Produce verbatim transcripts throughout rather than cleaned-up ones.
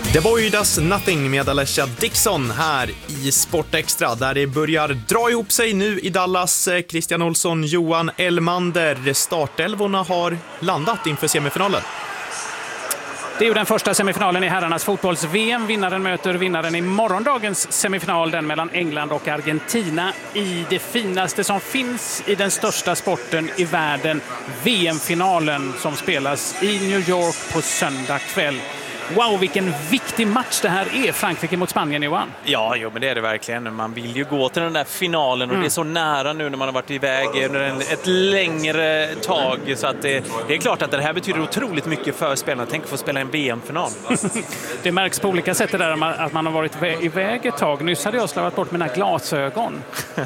The Boy Does Nothing med Alessia Dixon här i Sport Extra, där det börjar dra ihop sig nu i Dallas. Christian Olsson, Johan Elmander, startelvorna har landat inför semifinalen. Det är ju den första semifinalen i herrarnas fotbolls-V M. Vinnaren möter vinnaren i morgondagens semifinal, den mellan England och Argentina, i det finaste som finns i den största sporten i världen, V M-finalen som spelas i New York på söndag kväll. Wow, vilken viktig match det här är, Frankrike mot Spanien, Johan. Ja, jo, men det är det verkligen. Man vill ju gå till den där finalen och mm. det är så nära nu när man har varit iväg under en, ett längre tag. Så att det, det är klart att det här betyder otroligt mycket för spelarna. Tänk att få spela en V M-final. Det märks på olika sätt där att man har varit iväg ett tag. Nyss hade jag slavat bort mina glasögon.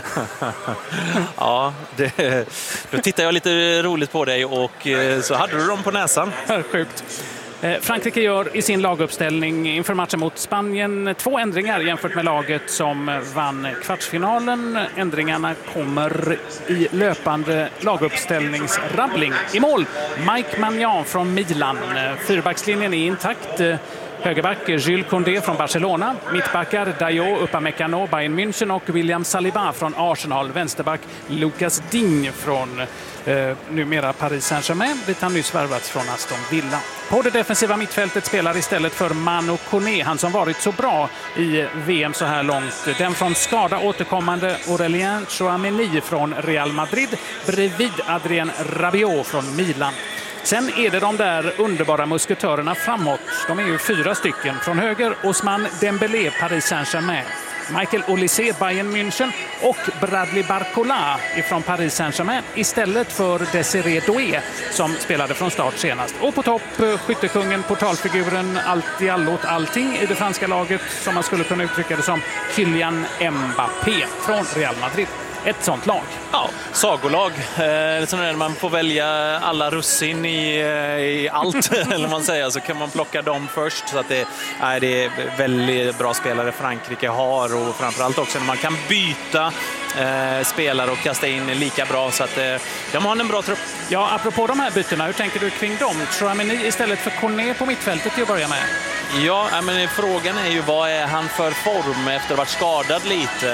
Ja, det, då tittar jag lite roligt på dig och så hade du dem på näsan. Sjukt. Frankrike gör i sin laguppställning inför matchen mot Spanien två ändringar jämfört med laget som vann kvartsfinalen. Ändringarna kommer i löpande laguppställningsrabbling. I mål, Mike Maignan från Milan. Fyrbackslinjen är intakt. Högerback Jules Koundé från Barcelona. Mittbackar Dayot, Upamecano, Bayern München och William Saliba från Arsenal. Vänsterback Lucas Digne från eh, numera Paris Saint-Germain, dit han nyss värvats från Aston Villa. På det defensiva mittfältet spelar istället för Manu Koné, han som varit så bra i V M så här långt, den från skada återkommande Aurélien Tchouameni från Real Madrid bredvid Adrien Rabiot från Milan. Sen är det de där underbara musketörerna framåt. De är ju fyra stycken. Från höger Ousmane Dembélé, Paris Saint-Germain. Michael Olise, Bayern München och Bradley Barcola från Paris Saint-Germain istället för Desiré Doué som spelade från start senast. Och på topp skyttekungen, portalfiguren, allt i allot allting i det franska laget, som man skulle kunna uttrycka det som, Kylian Mbappé från Real Madrid. Ett sånt lag. Ja, sagolag. Eh, så när man får välja alla russin i, i allt, eller man säger, så kan man plocka dem först. Så att det, nej, det är väldigt bra spelare Frankrike har, och framförallt också när man kan byta eh, spelare och kasta in lika bra. Så att eh, de har en bra trupp. Ja, apropå de här bytena, hur tänker du kring dem? Tchouameni istället för Koné på mittfältet till att börja med. Ja, men frågan är ju vad är han för form efter att ha varit skadad lite.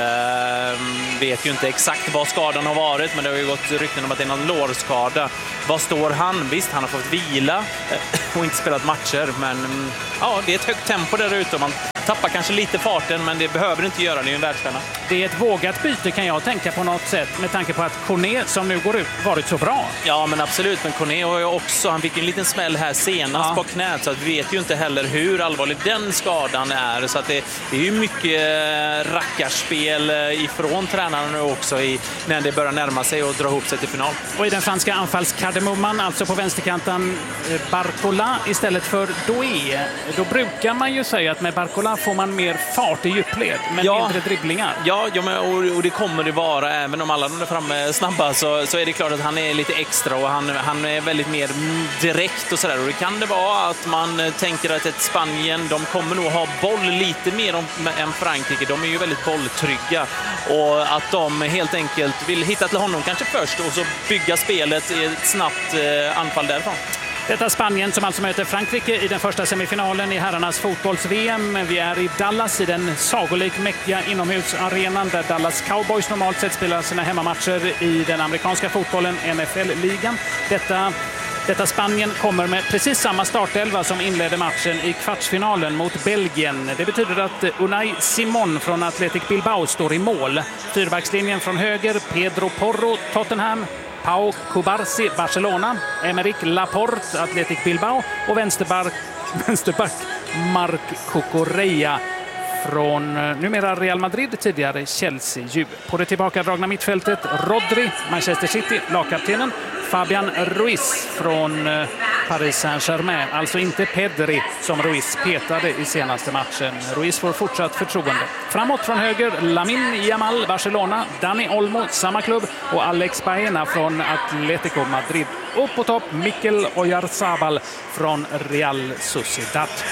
Eh, vet ju inte exakt vad skadan har varit, men det har ju gått rykten om att det är någon lårskada. Vad står han? Visst, han har fått vila och inte spelat matcher, men ja, det är ett högt tempo där ute. Man tappar kanske lite farten, men det behöver inte göra, det är ju en världsstjärna. Det är ett vågat byte, kan jag tänka på något sätt, med tanke på att Koné som nu går ut varit så bra. Ja, men absolut, men Koné har ju också, han fick en liten smäll här senast ja. på knät, så att vi vet ju inte heller hur allvarlig den skadan är, så att det, det är ju mycket rackarspel ifrån tränaren nu också i, när det börjar närma sig och dra ihop sig till final. Och i den franska anfallskardemumman, alltså på vänsterkanten Barcola istället för Doué, då brukar man ju säga att med Barcola får man mer fart i djupled, men ja. mindre dribblingar. Ja, ja men, och, och det kommer det vara, även om alla de där framme är snabba, så, så är det klart att han är lite extra och han, han är väldigt mer direkt och sådär. Och det kan det vara att man tänker att ett Spanien, de kommer nog ha boll lite mer om, än Frankrike. De är ju väldigt bolltrygga, och att de helt enkelt vill hitta till honom kanske först och så bygga spelet i ett snabbt eh, anfall därifrån. Detta Spanien som alltså möter Frankrike i den första semifinalen i herrarnas fotbolls-V M. Vi är i Dallas i den sagolik mäktiga inomhusarenan där Dallas Cowboys normalt sett spelar sina hemmamatcher i den amerikanska fotbollen, N F L-ligan. Detta Detta Spanien kommer med precis samma startelva som inledde matchen i kvartsfinalen mot Belgien. Det betyder att Unai Simon från Athletic Bilbao står i mål. Fyrbackslinjen från höger, Pedro Porro, Tottenham, Pau Cubarsí, Barcelona, Emerick Laporte, Athletic Bilbao och vänsterback, vänsterback Marc Cucurella från numera Real Madrid, tidigare Chelsea. På det tillbakadragna mittfältet Rodri, Manchester City, lagkaptenen, Fabian Ruiz från Paris Saint-Germain. Alltså inte Pedri som Ruiz petade i senaste matchen. Ruiz får fortsatt förtroende. Framåt från höger Lamine Yamal, Barcelona, Dani Olmo, samma klubb, och Alex Baena från Atletico Madrid. Och på topp Mikel Oyarzabal från Real Sociedad.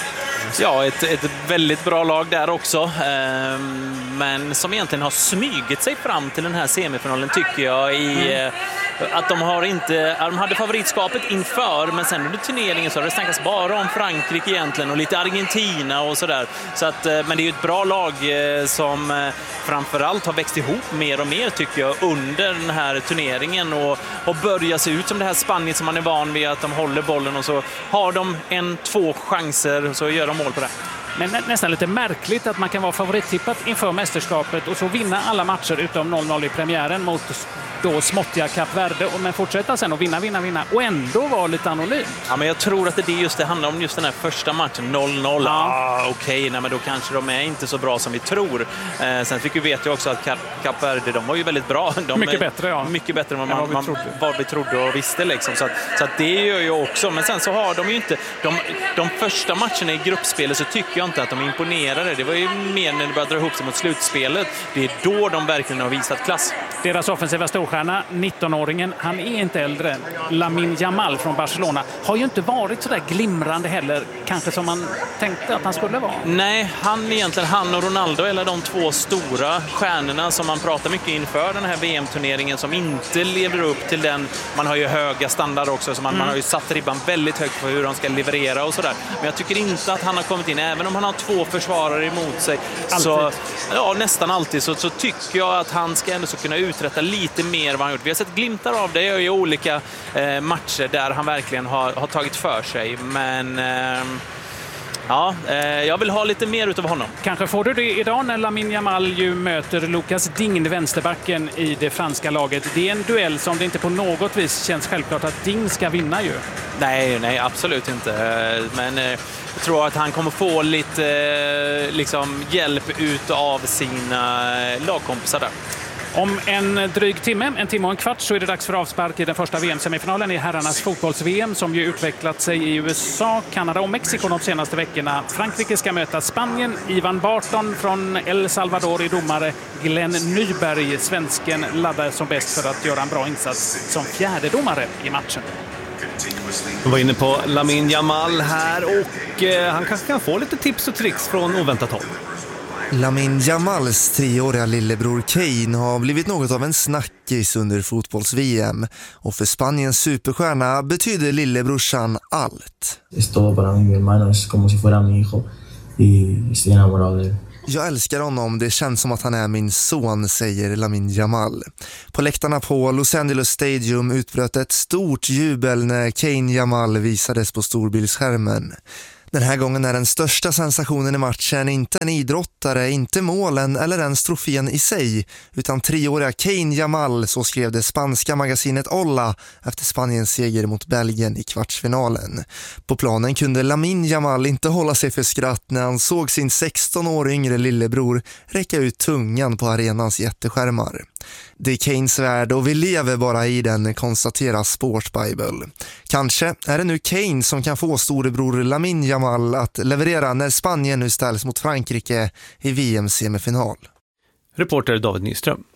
Ja, ett, ett väldigt bra lag där också. Men som egentligen har smygit sig fram till den här semifinalen tycker jag. I, mm. Att de har inte, de hade favoritskapet inför, men sen under turneringen så har det snackats bara om Frankrike egentligen och lite Argentina och sådär. Så att, men det är ju ett bra lag som framförallt har växt ihop mer och mer tycker jag under den här turneringen och, och börjar se ut som det här Spanien som man är van vid, att de håller bollen och så har de en, två chanser och så gör de mål på det. Men nä- nästan lite märkligt att man kan vara favorittippat inför mästerskapet och så vinna alla matcher utom noll noll i premiären mot då småttiga Kap Verde, men fortsätta sen och vinna, vinna, vinna och ändå vara lite anonymt. Ja, men jag tror att det är just det handlar om just den här första matchen, noll noll. Ja. Ah, okej, okay, men då kanske de är inte så bra som vi tror. Eh, sen fick vi vet ju också att Kap, Kap Verde, de var ju väldigt bra. De mycket är, bättre, ja. Mycket bättre än vad, man, vad, vi man, trodde. vad vi trodde och visste. Liksom. Så, att, så att det gör ju också. Men sen så har de ju inte... De, de första matcherna i gruppspelet så tycker jag inte att de imponerade. Det var ju mer när det började dra ihop sig mot slutspelet. Det är då de verkligen har visat klass. Deras offensiva storstjärna, nittonåringen, han är inte äldre. Lamine Yamal från Barcelona har ju inte varit så där glimrande heller, kanske som man tänkte att han skulle vara. Nej, han egentligen, han och Ronaldo är de två stora stjärnorna som man pratar mycket inför den här V M-turneringen som inte lever upp till den. Man har ju höga standard också, så man, mm. man har ju satt ribban väldigt högt för hur de ska leverera och sådär. Men jag tycker inte att han har kommit in, även om han har två försvarare emot sig. Så, ja, nästan alltid så, så tycker jag att han ska ändå så kunna uträtta lite mer vad han gjort. Vi har sett glimtar av det i olika eh, matcher där han verkligen har, har tagit för sig. Men eh, ja, eh, jag vill ha lite mer utav honom. Kanske får du det idag när Lamine Yamal ju möter Lucas Digne, vänsterbacken i det franska laget. Det är en duell som det inte på något vis känns självklart att Digne ska vinna ju. Nej, nej, absolut inte. Men eh, jag tror att han kommer få lite eh, liksom, hjälp ut av sina lagkompisar där. Om en dryg timme, en timme och en kvart, så är det dags för avspark i den första V M-semifinalen i herrarnas fotbolls-V M som ju utvecklat sig i U S A, Kanada och Mexiko de senaste veckorna. Frankrike ska möta Spanien. Ivan Barton från El Salvador i domare. Glenn Nyberg, svensken, laddar som bäst för att göra en bra insats som fjärde domare i matchen. Vi var inne på Lamine Yamal här och eh, han kanske kan få lite tips och tricks från oväntat håll. Lamine Yamals treåriga lillebror Kane har blivit något av en snackis under fotbolls-V M. Och för Spaniens superstjärna betyder lillebrorsan allt. Jag älskar honom, det känns som att han är min son, säger Lamine Yamal. På läktarna på Los Angeles Stadium utbröt ett stort jubel när Kane Yamal visades på storbildsskärmen. Den här gången är den största sensationen i matchen inte en idrottare, inte målen eller ens trofén i sig, utan treåriga Kane Yamal, så skrev det spanska magasinet Olla efter Spaniens seger mot Belgien i kvartsfinalen. På planen kunde Lamine Yamal inte hålla sig för skratt när han såg sin sexton år yngre lillebror räcka ut tungan på arenans jätteskärmar. Det är Kanes värld och vi lever bara i den, konstaterar Sportsbible. Kanske är det nu Kane som kan få storebror Lamine Yamal att leverera när Spanien nu ställs mot Frankrike i V M-semifinal. Reporter David Nyström.